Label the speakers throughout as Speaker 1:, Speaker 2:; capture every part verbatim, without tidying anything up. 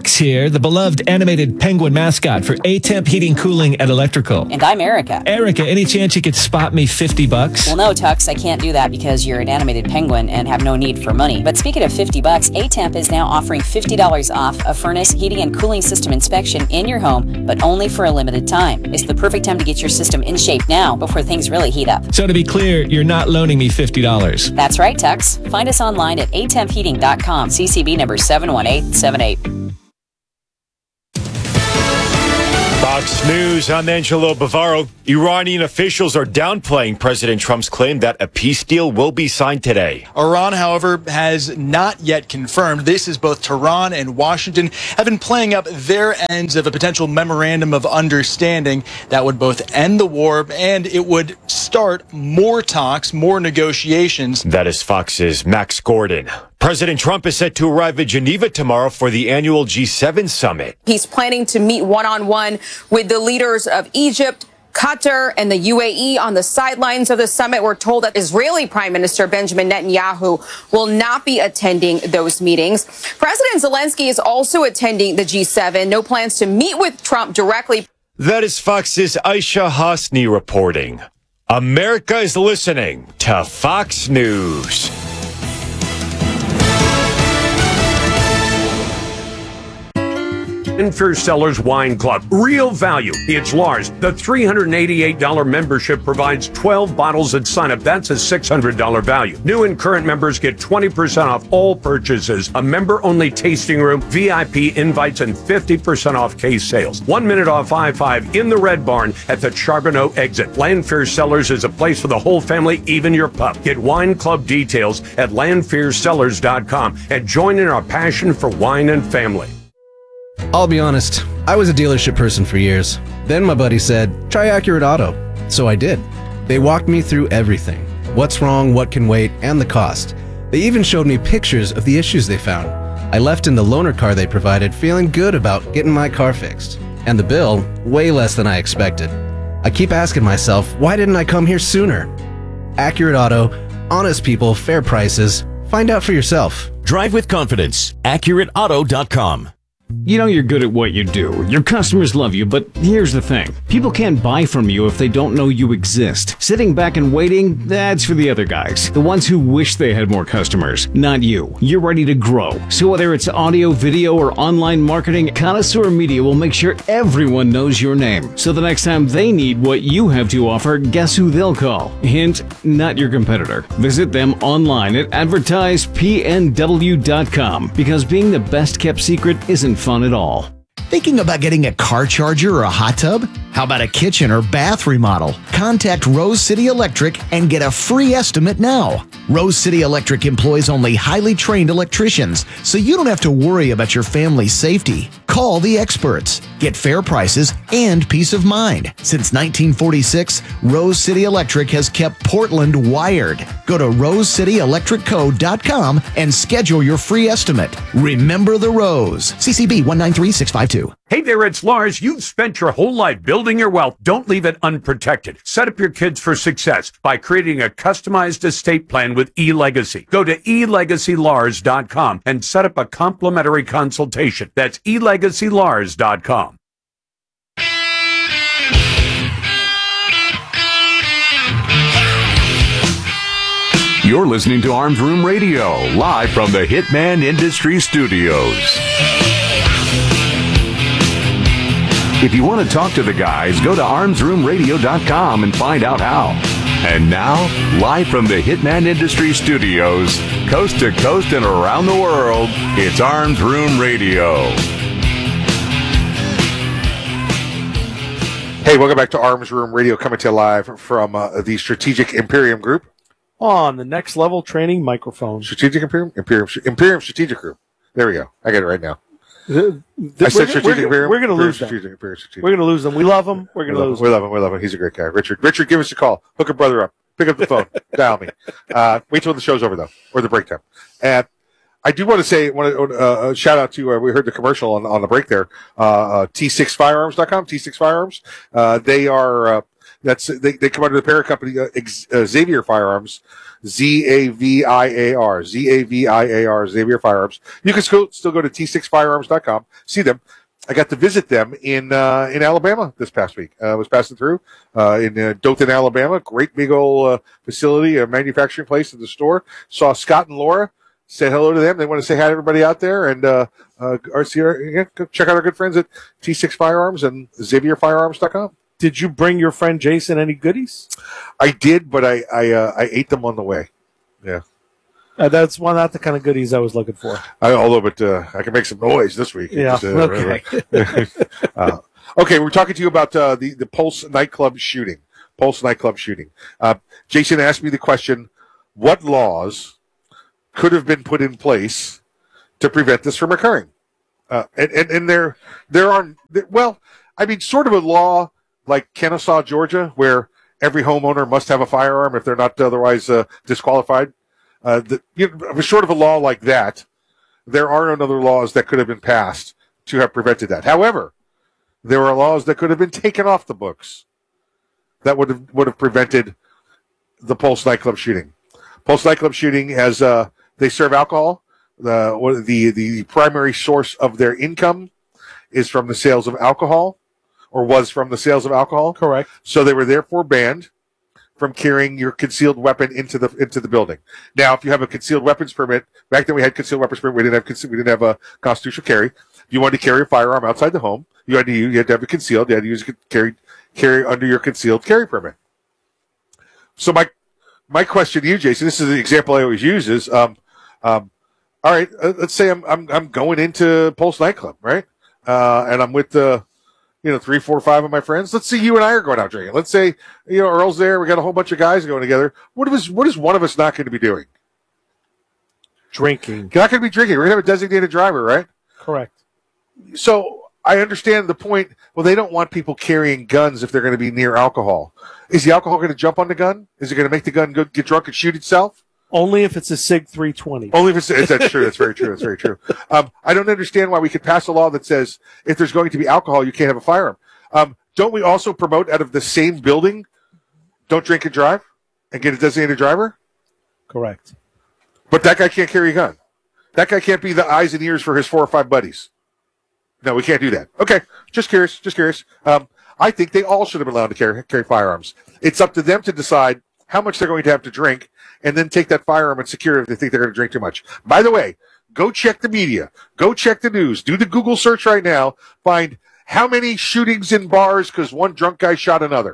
Speaker 1: Tux here, the beloved animated penguin mascot for A-Temp Heating, Cooling, and Electrical.
Speaker 2: And I'm Erica.
Speaker 1: Erica, any chance you could spot me fifty bucks?
Speaker 2: Well, no, Tux, I can't do that because you're an animated penguin and have no need for money. But speaking of fifty bucks, A-Temp is now offering fifty dollars off a furnace, heating, and cooling system inspection in your home, but only for a limited time. It's the perfect time to get your system in shape now before things really heat up.
Speaker 1: So to be clear, you're not loaning me fifty dollars.
Speaker 2: That's right, Tux. Find us online at a temp heating dot com, C C B number seven one eight seven eight.
Speaker 3: Fox News, I'm Angelo Bavaro. Iranian officials are downplaying President Trump's claim that a peace deal will be signed today.
Speaker 4: Iran, however, has not yet confirmed. This is both Tehran and Washington have been playing up their ends of a potential memorandum of understanding that would both end the war and it would start more talks, more negotiations.
Speaker 3: That is Fox's Max Gordon. President Trump is set to arrive at Geneva tomorrow for the annual G seven summit.
Speaker 5: He's planning to meet one-on-one with the leaders of Egypt, Qatar, and the U A E on the sidelines of the summit. We're told that Israeli Prime Minister Benjamin Netanyahu will not be attending those meetings. President Zelensky is also attending the G seven. No plans to meet with Trump directly.
Speaker 3: That is Fox's Aisha Hosni reporting. America is listening to Fox News.
Speaker 6: Lanfear Cellars Wine Club. Real value. It's Lars. The three hundred eighty-eight dollars membership provides twelve bottles at sign-up. That's a six hundred dollars value. New and current members get twenty percent off all purchases, a member-only tasting room, V I P invites, and fifty percent off case sales. One minute off I five in the Red Barn at the Charbonneau exit. Lanfear Cellars is a place for the whole family, even your pup. Get wine club details at lanfear cellars dot com and join in our passion for wine and family.
Speaker 7: I'll be honest, I was a dealership person for years. Then my buddy said, try Accurate Auto. So I did. They walked me through everything. What's wrong, what can wait, and the cost. They even showed me pictures of the issues they found. I left in the loaner car they provided feeling good about getting my car fixed. And the bill, way less than I expected. I keep asking myself, why didn't I come here sooner? Accurate Auto, honest people, fair prices. Find out for yourself.
Speaker 8: Drive with confidence. accurate auto dot com.
Speaker 9: You know you're good at what you do. Your customers love you, but here's the thing. People can't buy from you if they don't know you exist. Sitting back and waiting, that's for the other guys. The ones who wish they had more customers, not you. You're ready to grow. So whether it's audio, video, or online marketing, Connoisseur Media will make sure everyone knows your name. So the next time they need what you have to offer, guess who they'll call? Hint, not your competitor. Visit them online at advertise p n w dot com because being the best kept secret isn't fun at all.
Speaker 10: Thinking about getting a car charger or a hot tub? How about a kitchen or bath remodel? Contact Rose City Electric and get a free estimate now. Rose City Electric employs only highly trained electricians, so you don't have to worry about your family's safety. Call the experts. Get fair prices and peace of mind. Since nineteen forty-six, Rose City Electric has kept Portland wired. Go to rose city electric co dot com and schedule your free estimate. Remember the Rose. C C B one nine three six five two.
Speaker 6: Hey there, it's Lars. You've spent your whole life building your wealth. Don't leave it unprotected. Set up your kids for success by creating a customized estate plan with eLegacy. Go to e legacy lars dot com and set up a complimentary consultation. That's e legacy lars dot com.
Speaker 11: You're listening to Arms Room Radio, live from the Hitman Industry Studios. If you want to talk to the guys, go to arms room radio dot com and find out how. And now, live from the Hitman Industry Studios, coast to coast and around the world, it's Arms Room Radio.
Speaker 12: Hey, welcome back to Arms Room Radio, coming to you live from uh, the Strategic Imperium Group.
Speaker 13: On the Next Level Training Microphone.
Speaker 12: Strategic Imperium? Imperium, Imperium Strategic Group. There we go. I get it right now.
Speaker 13: The, the,
Speaker 12: I said Strategic Imperium.
Speaker 13: We're going to lose them.
Speaker 12: Strategic, Imperium, Strategic.
Speaker 13: We're going to lose them. We love them. We're going to lose
Speaker 12: them. We love him. We love him. He's a great guy. Richard, Richard, give us a call. Hook a brother up. Pick up the phone. Dial me. Uh, wait till the show's over, though, or the break time. And I do want to say, want to uh, shout out to, uh, we heard the commercial on, on the break there, uh, uh, T six firearms dot com, T six Firearms. Uh, they are, uh, that's, they, they come under the parent company, uh, uh, Xavier Firearms. Z A V I A R, Z A V I A R, Xavier Firearms. You can still, still go to T six firearms dot com, see them. I got to visit them in uh, in Alabama this past week. Uh, I was passing through uh, in uh, Dothan, Alabama. Great big old uh, facility, a manufacturing place in the store. Saw Scott and Laura. Said hello to them. They want to say hi to everybody out there. And uh, uh, R C R, yeah, go check out our good friends at T six Firearms and Xavier Firearms dot com.
Speaker 13: Did you bring your friend Jason any goodies?
Speaker 12: I did, but I I, uh, I ate them on the way. Yeah.
Speaker 13: Uh, that's one, not the kind of goodies I was looking for.
Speaker 12: I, although, but uh, I can make some noise this week.
Speaker 13: Yeah.
Speaker 12: Just, uh,
Speaker 13: okay.
Speaker 12: uh, okay, we're talking to you about uh, the the Pulse nightclub shooting. Pulse nightclub shooting. Uh, Jason asked me the question: what laws could have been put in place to prevent this from occurring? Uh, and, and, and there, there are, well, I mean, sort of a law like Kennesaw, Georgia, where every homeowner must have a firearm if they're not otherwise uh, disqualified. Uh, the, you know, short of a law like that, there are no other laws that could have been passed to have prevented that. However, there are laws that could have been taken off the books that would have, would have prevented the Pulse nightclub shooting. Pulse nightclub shooting has, uh, they serve alcohol. The, the the primary source of their income is from the sales of alcohol, or was from the sales of alcohol.
Speaker 13: Correct.
Speaker 12: So they were therefore banned from carrying your concealed weapon into the into the building. Now, if you have a concealed weapons permit, back then we had concealed weapons permit. We didn't have we didn't have a constitutional carry. If you wanted to carry a firearm outside the home, you had to you had to have it concealed. You had to use it carry carry under your concealed carry permit. So my my question to you, Jason, this is the example I always use is. Um, Um, all right, uh, let's say I'm I'm I'm going into Pulse nightclub, right? Uh, and I'm with uh, you know three, four, five of my friends. Let's say you and I are going out drinking. Let's say you know Earl's there. We got a whole bunch of guys going together. What is what is one of us not going to be doing?
Speaker 13: Drinking.
Speaker 12: You're not going to be drinking. We're going to have a designated driver, right?
Speaker 13: Correct.
Speaker 12: So I understand the point. Well, they don't want people carrying guns if they're going to be near alcohol. Is the alcohol going to jump on the gun? Is it going to make the gun go, get drunk and shoot itself?
Speaker 13: Only if it's a Sig three twenty.
Speaker 12: Only if it's, it's that's true. That's very true. That's very true. Um, I don't understand why we could pass a law that says if there's going to be alcohol, you can't have a firearm. Um, don't we also promote out of the same building, don't drink and drive, and get a designated driver?
Speaker 13: Correct.
Speaker 12: But that guy can't carry a gun. That guy can't be the eyes and ears for his four or five buddies. No, we can't do that. Okay, just curious. Just curious. Um, I think they all should have been allowed to carry, carry firearms. It's up to them to decide how much they're going to have to drink, and then take that firearm and secure it if they think they're going to drink too much. By the way, go check the media. Go check the news. Do the Google search right now. Find how many shootings in bars because one drunk guy shot another.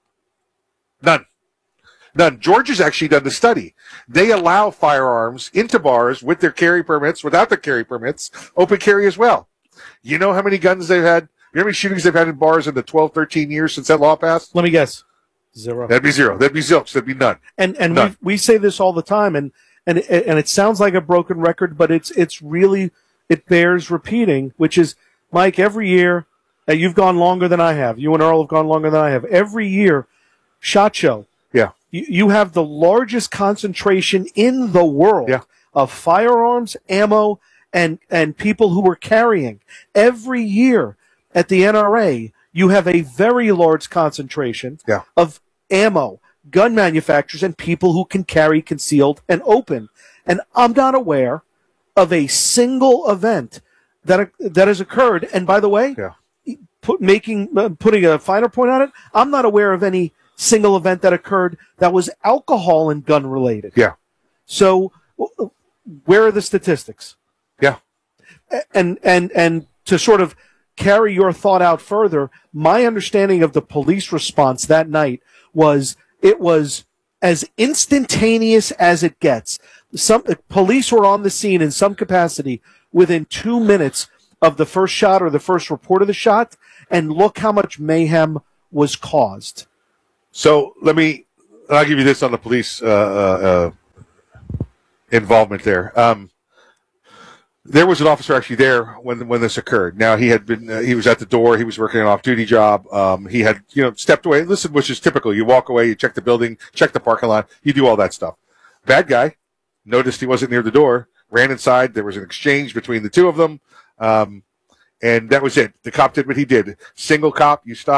Speaker 12: None. None. Georgia's actually done the study. They allow firearms into bars with their carry permits, without their carry permits, open carry as well. You know how many guns they've had? You know how many shootings they've had in bars in the twelve, thirteen years since that law passed?
Speaker 13: Let me guess. Zero.
Speaker 12: That'd be zero. That'd be zilch. That'd be none.
Speaker 13: And and
Speaker 12: none.
Speaker 13: we we say this all the time, and and it, and it sounds like a broken record, but it's it's really it bears repeating. Which is, Mike, every year, uh, you've gone longer than I have. You and Earl have gone longer than I have. Every year, SHOT Show.
Speaker 12: Yeah.
Speaker 13: You, you have the largest concentration in the world
Speaker 12: yeah.
Speaker 13: of firearms, ammo, and and people who are carrying. Every year at the N R A, you have a very large concentration
Speaker 12: yeah.
Speaker 13: of ammo, gun manufacturers, and people who can carry concealed and open. And I'm not aware of a single event that that has occurred. And by the way,
Speaker 12: yeah.
Speaker 13: put, making uh, putting a finer point on it, I'm not aware of any single event that occurred that was alcohol and gun related.
Speaker 12: Yeah.
Speaker 13: So where are the statistics?
Speaker 12: Yeah.
Speaker 13: And and and to sort of carry your thought out further, my understanding of the police response that night was it was as instantaneous as it gets. Some police were on the scene in some capacity within two minutes of the first shot or the first report of the shot, and look how much mayhem was caused.
Speaker 12: So let me, I'll give you this on the police uh, uh, involvement there. Um, There was an officer actually there when when this occurred. Now he had been uh, he was at the door. He was working an off-duty job. Um, he had you know stepped away. Listen, which is typical. You walk away, you check the building, check the parking lot, you do all that stuff. Bad guy noticed he wasn't near the door, ran inside. There was an exchange between the two of them, um, and that was it. The cop did what he did. Single cop, you stop,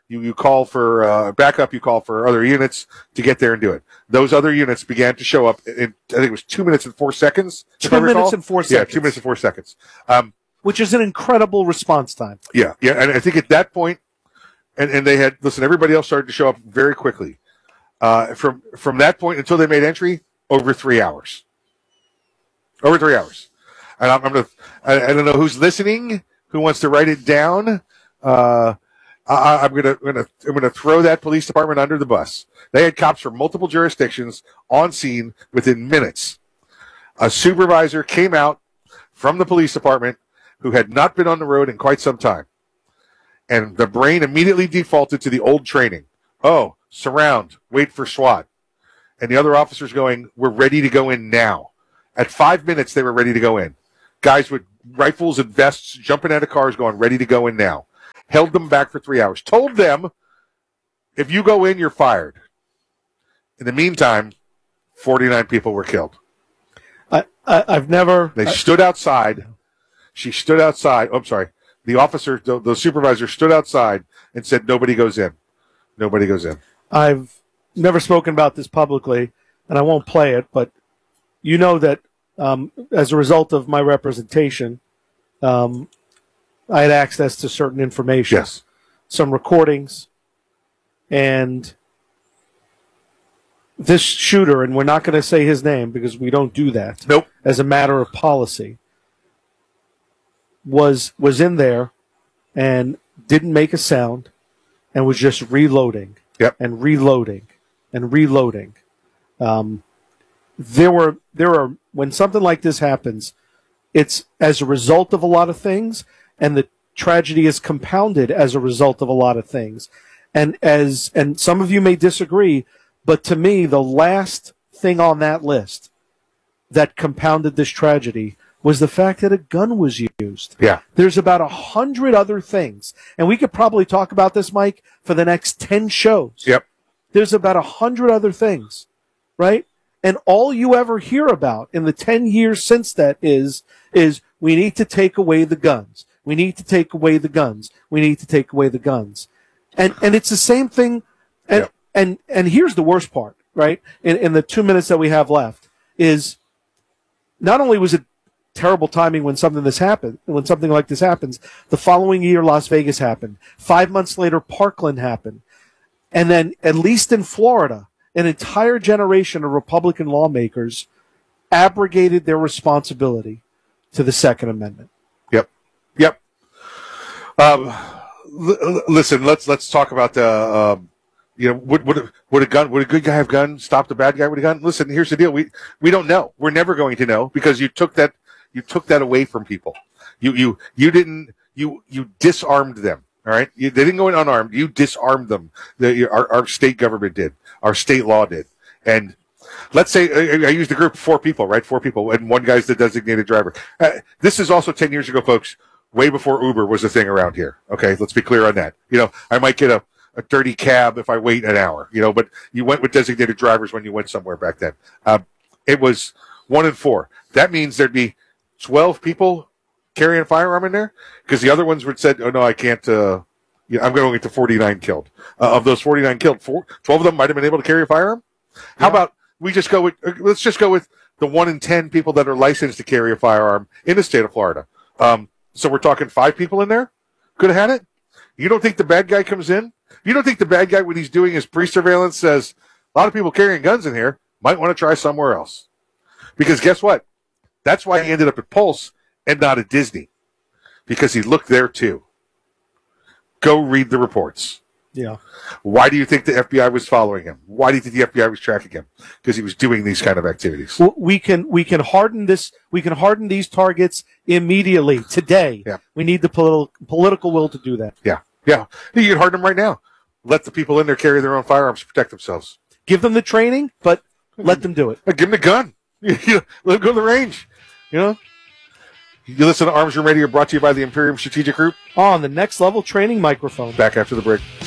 Speaker 12: You, you call for uh, backup, you call for other units to get there and do it. Those other units began to show up in, I think it was two minutes and four seconds.
Speaker 13: Two minutes and four seconds.
Speaker 12: Yeah, two minutes and four seconds. Um,
Speaker 13: Which is an incredible response time.
Speaker 12: Yeah, yeah, and I think at that point, and, and they had, listen, everybody else started to show up very quickly. Uh, from from that point until they made entry, over three hours. Over three hours. And I'm, I'm gonna, I, I don't know who's listening, who wants to write it down. Uh, I, I'm gonna, I'm gonna, I'm gonna throw that police department under the bus. They had cops from multiple jurisdictions on scene within minutes. A supervisor came out from the police department who had not been on the road in quite some time. And the brain immediately defaulted to the old training. Oh, surround, wait for SWAT. And the other officers going, we're ready to go in now. At five minutes, they were ready to go in. Guys with rifles and vests jumping out of cars going, ready to go in now. Held them back for three hours. Told them, if you go in, you're fired. In the meantime, forty-nine people were killed.
Speaker 13: I, I, I've never...
Speaker 12: They
Speaker 13: I,
Speaker 12: stood outside. She stood outside. Oh, I'm sorry. The officer, the, the supervisor stood outside and said, nobody goes in. Nobody goes in.
Speaker 13: I've never spoken about this publicly, and I won't play it, but you know that um, as a result of my representation, um, I had access to certain information.
Speaker 12: Yes.
Speaker 13: Some recordings, and this shooter, and we're not going to say his name because we don't do that.
Speaker 12: Nope.
Speaker 13: As a matter of policy, was was in there and didn't make a sound and was just reloading
Speaker 12: yep.
Speaker 13: and reloading and reloading. Um, there were there are when something like this happens, it's as a result of a lot of things, and the tragedy is compounded as a result of a lot of things. And as and some of you may disagree, but to me, the last thing on that list that compounded this tragedy was the fact that a gun was used.
Speaker 12: Yeah.
Speaker 13: There's about a hundred other things, and we could probably talk about this, Mike, for the next ten shows.
Speaker 12: Yep.
Speaker 13: There's about a hundred other things, right? And all you ever hear about in the ten years since that is, is we need to take away the guns. We need to take away the guns. We need to take away the guns. And, and it's the same thing. And,
Speaker 12: yep.
Speaker 13: and, and here's the worst part, right? In, in the two minutes that we have left is not only was it terrible timing when something this happened, when something like this happens, the following year, Las Vegas happened. Five months later, Parkland happened. And then, at least in Florida, an entire generation of Republican lawmakers abrogated their responsibility to the Second Amendment.
Speaker 12: Yep. Yep. Um, l- listen, let's let's talk about the. Um, you know, would would would a gun? Would a good guy have gun? Stop the bad guy with a gun? Listen, here's the deal. We we don't know. We're never going to know because you took that you took that away from people. You you you didn't you you disarmed them. All right, you, they didn't go in unarmed. You disarmed them. The, our, our state government did. Our state law did. And let's say I, I used a group of four people, right? Four people, and one guy's the designated driver. Uh, this is also ten years ago, folks. Way before Uber was a thing around here. Okay, let's be clear on that. You know, I might get a, a dirty cab if I wait an hour. You know, but you went with designated drivers when you went somewhere back then. Um, it was one in four. That means there'd be twelve people carrying a firearm in there, because the other ones would said, "Oh no, I can't. Uh, you know, I'm going to get to forty-nine killed. Uh, of those forty-nine killed, four, twelve of them might have been able to carry a firearm. How yeah. about we just go with? Uh, let's just go with the one in ten people that are licensed to carry a firearm in the state of Florida. Um, so we're talking five people in there could have had it. You don't think the bad guy comes in? You don't think the bad guy, when he's doing his pre-surveillance, says a lot of people carrying guns in here might want to try somewhere else? Because guess what? That's why he ended up at Pulse and not at Disney, because he looked there too. Go read the reports.
Speaker 13: Yeah.
Speaker 12: Why do you think the F B I was following him? Why do you think the F B I was tracking him? Because he was doing these kind of activities.
Speaker 13: Well, we can we can harden this. We can harden these targets immediately today.
Speaker 12: Yeah.
Speaker 13: We need the political political will to do that.
Speaker 12: Yeah. Yeah. You can harden them right now. Let the people in there carry their own firearms to protect themselves.
Speaker 13: Give them the training, but let them do it.
Speaker 12: Give them the gun. Let them go to the range. You know. You listen to Arms Room Radio, brought to you by the Imperium Strategic Group.
Speaker 13: On the Next Level Training Microphone.
Speaker 12: Back after the break.